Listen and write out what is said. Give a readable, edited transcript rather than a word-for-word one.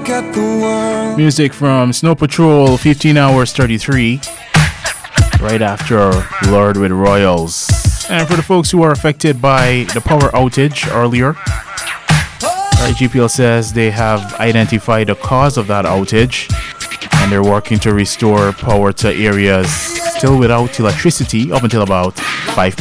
Music from Snow Patrol, 15 hours 33. Right after Lord with Royals. And for the folks who are affected by the power outage earlier, right, GPL says they have identified the cause of that outage and they're working to restore power to areas still without electricity up until about 5 p.m.